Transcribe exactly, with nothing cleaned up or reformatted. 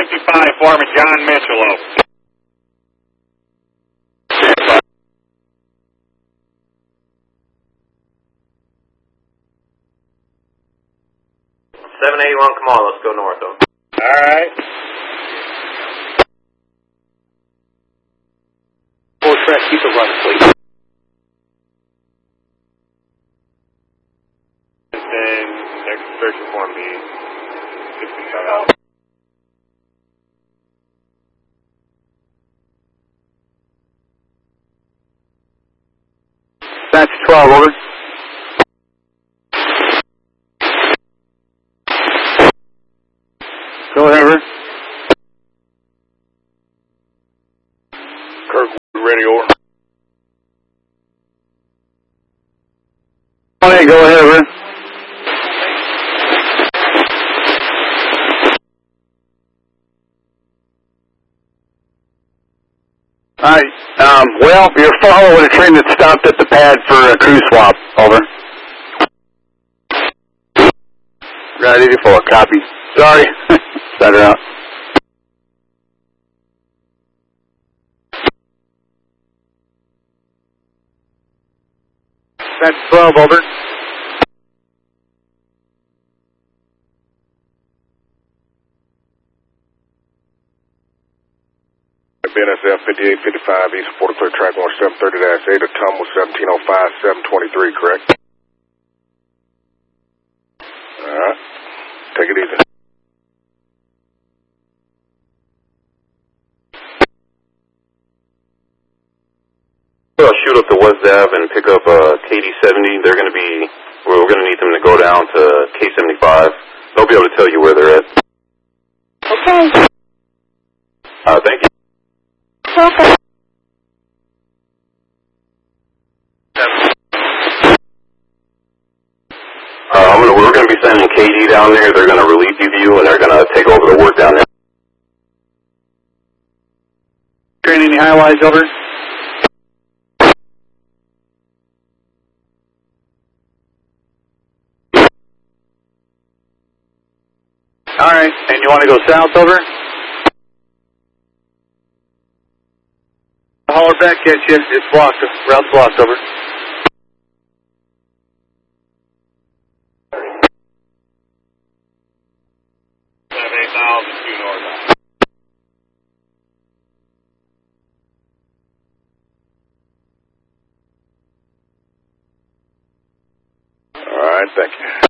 fifty-five, Foreman John Mitchell. seven eighty-one, come on, let's go north of. All right. Four track, keep it running, please. And then next search form be sixty-five. That's twelve, over. Go ahead, over. Kirk, ready, over. Okay, go ahead, over. All right. Um, well, you're following a train that stopped at the pad for a crew swap. Over. Route eighty-four, copy. Sorry. Set her out. That's twelve, over. B N S F fifty-eight fifty-five, East forty-third track one seven thirty dash eight, a tum was seventeen oh five, seven twenty-three, correct? Alright, take it easy. Well, shoot up to West Ave and pick up uh, K D seventy. They're going to be, we're going to need them to go down to K seventy-five. They'll be able to tell you where they're at. Okay. Uh, thank you. Okay. Uh, I'm gonna, we're going to be sending K D down there. They're going to relieve you, and they're going to take over the work down there. Train any highlights, over. All right, and you want to go south, over? Holler back at you. It's blocked. Route's blocked, over. seven thousand, two north. Alright, thank you.